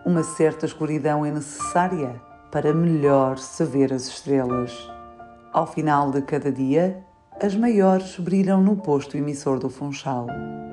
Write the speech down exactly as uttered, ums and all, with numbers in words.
Uma certa escuridão é necessária para melhor se ver as estrelas. Ao final de cada dia, as maiores brilham no posto emissor do Funchal.